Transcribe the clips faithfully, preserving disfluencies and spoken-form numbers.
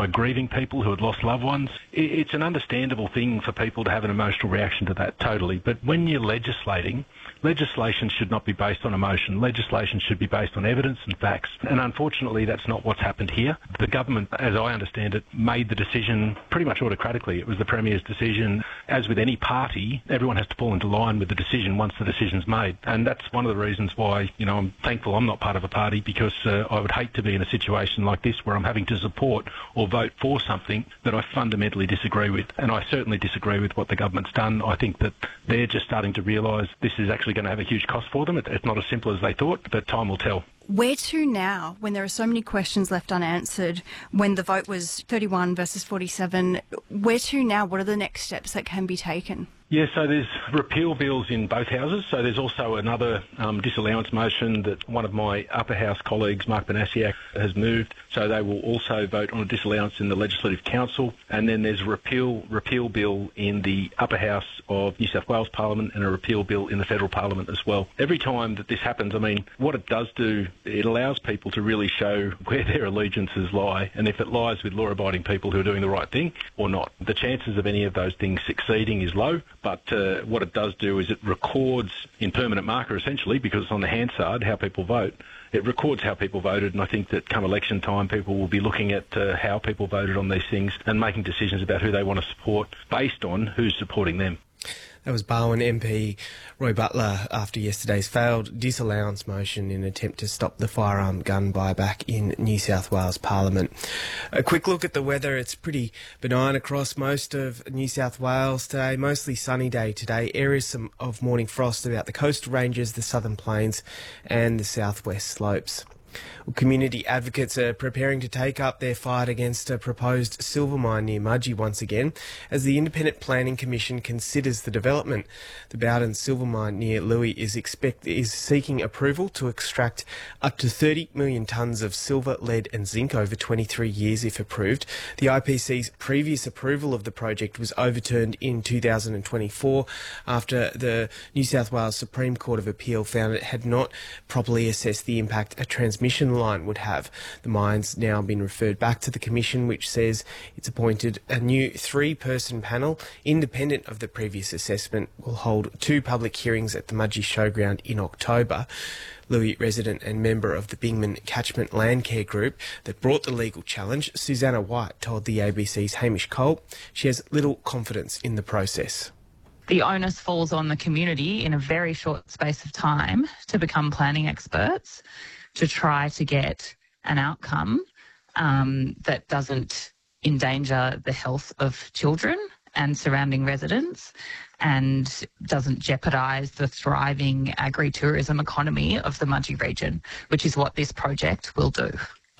by grieving people who had lost loved ones. It's an understandable thing for people to have an emotional reaction to that, totally. But when you're legislating, legislation should not be based on emotion. Legislation should be based on evidence and facts. And unfortunately, that's not what's happened here. The government, as I understand it, made the decision pretty much autocratically. It was the Premier's decision. As with any party, everyone has to fall into line with the decision once the decision's made. And that's one of the reasons why, you know, I'm thankful I'm not part of a party, because uh, I would hate to be in a situation like this where I'm having to support or vote for something that I fundamentally disagree with. And I certainly disagree with what the government's done. I think that they're just starting to realise this is actually going to have a huge cost for them. It's not as simple as they thought, but time will tell. Where to now, when there are so many questions left unanswered, when the vote was thirty-one versus forty-seven, where to now? What are the next steps that can be taken? Yeah, so there's repeal bills in both houses. So there's also another um, disallowance motion that one of my upper house colleagues, Mark Banasiak, has moved. So they will also vote on a disallowance in the Legislative Council. And then there's a repeal repeal bill in the upper house of New South Wales Parliament and a repeal bill in the federal Parliament as well. Every time that this happens, I mean, what it does do, it allows people to really show where their allegiances lie, and if it lies with law-abiding people who are doing the right thing or not. The chances of any of those things succeeding is low. But uh, what it does do is it records in permanent marker, essentially, because it's on the Hansard, how people vote. It records how people voted, and I think that come election time, people will be looking at uh, how people voted on these things and making decisions about who they want to support based on who's supporting them. That was Barwon M P Roy Butler after yesterday's failed disallowance motion in an attempt to stop the firearm gun buyback in New South Wales Parliament. A quick look at the weather. It's pretty benign across most of New South Wales today. Mostly sunny day today. Areas of morning frost about the coastal ranges, the southern plains and the southwest slopes. Well, community advocates are preparing to take up their fight against a proposed silver mine near Mudgee once again as the Independent Planning Commission considers the development. The Bowden silver mine near Louis is expect is seeking approval to extract up to thirty million tonnes of silver, lead and zinc over twenty-three years if approved. The I P C's previous approval of the project was overturned in two thousand twenty-four after the New South Wales Supreme Court of Appeal found it had not properly assessed the impact a transmission line would have. The mine's now been referred back to the Commission, which says it's appointed a new three-person panel, independent of the previous assessment, will hold two public hearings at the Mudgee Showground in October. Louis resident and member of the Bingman Catchment Landcare Group that brought the legal challenge, Susanna White, told the A B C's Hamish Cole she has little confidence in the process. The onus falls on the community in a very short space of time to become planning experts, to try to get an outcome um, that doesn't endanger the health of children and surrounding residents and doesn't jeopardise the thriving agri-tourism economy of the Mudgee region, which is what this project will do.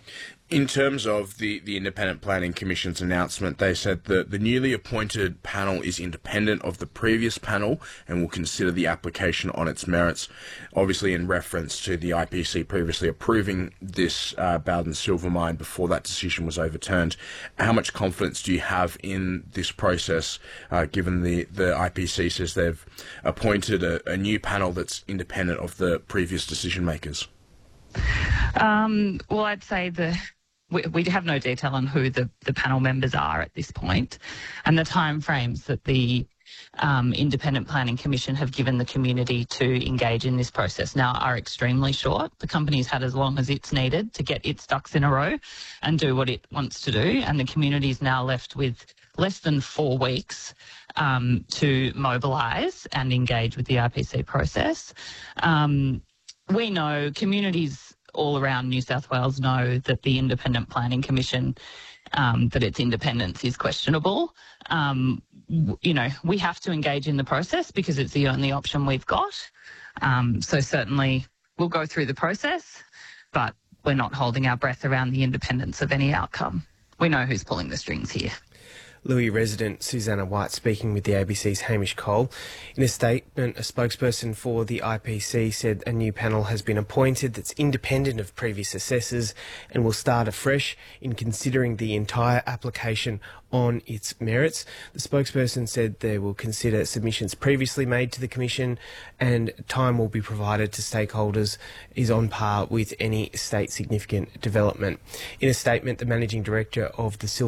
In terms of the, the Independent Planning Commission's announcement, they said that the newly appointed panel is independent of the previous panel and will consider the application on its merits, obviously in reference to the I P C previously approving this uh, Bowden silver mine before that decision was overturned. How much confidence do you have in this process, uh, given the, the I P C says they've appointed a, a new panel that's independent of the previous decision makers? Um, well, I'd say the we, we have no detail on who the, the panel members are at this point, and the timeframes that the um, Independent Planning Commission have given the community to engage in this process now are extremely short. The company's had as long as it's needed to get its ducks in a row and do what it wants to do, and the community is now left with less than four weeks um, to mobilise and engage with the I P C process. Um, we know communities all around New South Wales know that the Independent Planning Commission, um, that its independence is questionable. Um, w- you know, we have to engage in the process because it's the only option we've got. Um, so certainly we'll go through the process, but we're not holding our breath around the independence of any outcome. We know who's pulling the strings here. Louis resident Susanna White speaking with the A B C's Hamish Cole. In a statement, a spokesperson for the I P C said a new panel has been appointed that's independent of previous assessors and will start afresh in considering the entire application on its merits. The spokesperson said they will consider submissions previously made to the Commission and time will be provided to stakeholders is on par with any state significant development. In a statement, the Managing Director of the Silver